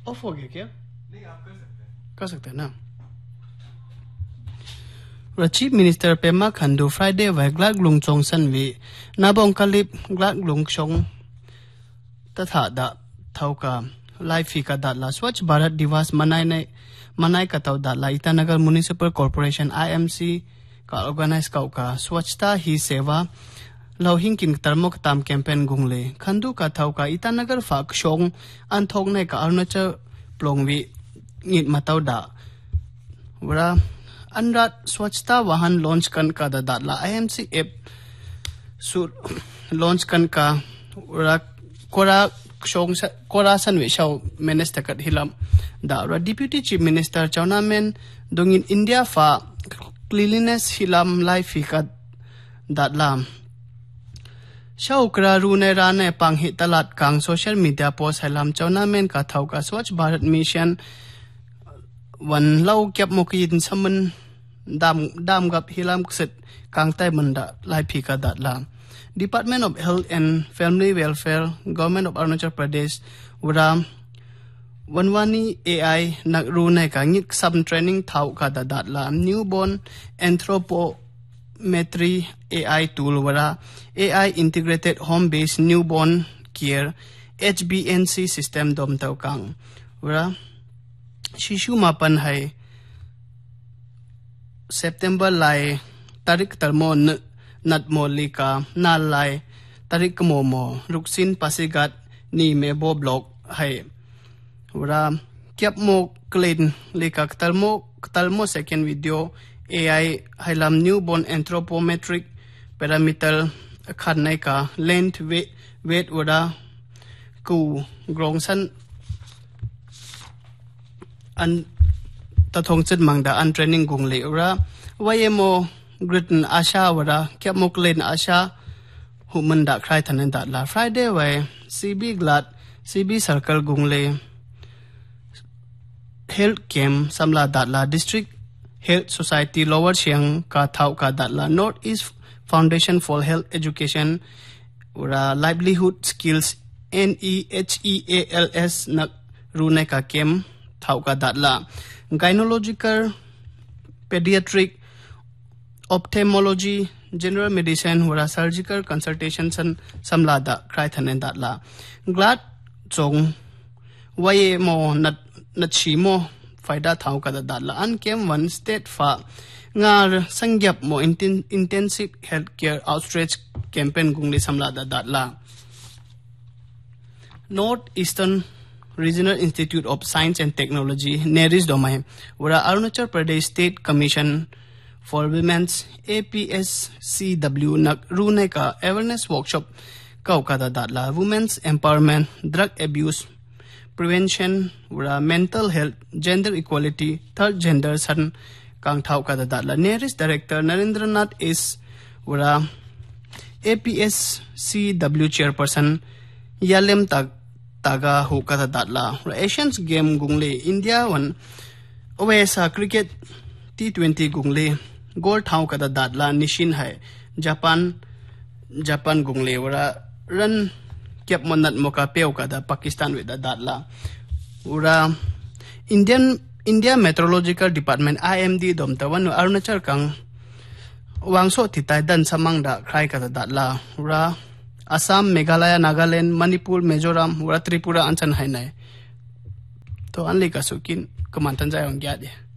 ऑफ हो गया क्या? नहीं, आप कर सकते हैं ना. Chief Minister Pema Khandu Friday vai glak lung chong san vi nabong kalip glak lung chong tatha da thauka life fi ka da la Swachh Bharat Divas manai ka tau da la Itanagar Municipal Corporation IMC ka organize ka Swachhta hi seva lohing kin tarmok tam campaign gungle Khandu ka thauka Itanagar fa kshong an thok nai ka Arunachal plongwi ngit matau da wara Anrat Swachhta Vahan launch kan ka da la IMC app sur launch kan ka kora san we shaw minister kat hilam da ra Deputy Chief Minister Chaunamen dongin India fa cleanliness hilam life ka da la shaw kra ru ne ra ne pang hi talat kang social media post hilam Chaunamen ka thau ka Swachh Bharat mission wan lau kyap mokin saman dam gap hilam kset kang tai manda lai phika dat la Department of Health and Family Welfare Government of Arunachal Pradesh wara wanwani AI nak ru nai ka ngik sub training thau ka dat la newborn anthropometry AI tool wara AI integrated home based newborn care HBNC system dom tau kang wara शिशु मापन है September lai tarik tarmo natmolika nal lai tarik momo ruksin pasigat ni mebo blog hai wara kyap mo clean lika talmo second video AI hailam newborn anthropometric parameter khan nai ka length weight wara ku grongsan an tathong chit mangda an training gung le ura wayemo gritin asha wara kyap moklen asha humanda krai thanen da la Friday way CB glad CB circle gung le health camp samla da la district health society lower siang ka thau ka da la North East Foundation for Health Education ura livelihood skills NEHEALS nak rune ka camp thau ka dat la gynecological pediatric ophthalmology general medicine wara surgical consultation san samla da krai thanen dat la glad chong waye mo nat chimo faida thau ka dat la an kem one state fa ngar sangyap mo intensive healthcare outreach campaign gungli samla da dat la North Eastern Regional Institute of Science and Technology, NERIS Domai, where Arunachal Pradesh State Commission for Women's APSCW Runeka Awareness Workshop Kaukada Datla, Women's Empowerment, Drug Abuse Prevention, where Mental Health, Gender Equality, Third Gender San Kang Taukada Datla, NERIS Director Narendranath is where APSCW Chairperson Yalem Taga hukata datla Asians game gungle India one OSA cricket T20 gungle gold thau kada datla nishin hai Japan gungle wara run kyap monat moka peu kada Pakistan with the datla ura India Meteorological Department IMD dom tawan Arunachal kang wangso titai dan samang da krai kada datla ura Assam, Meghalaya, Nagaland, Manipur, Mizoram, Tripura, Anchan Hainai. To anli kasukin kemantan saya orang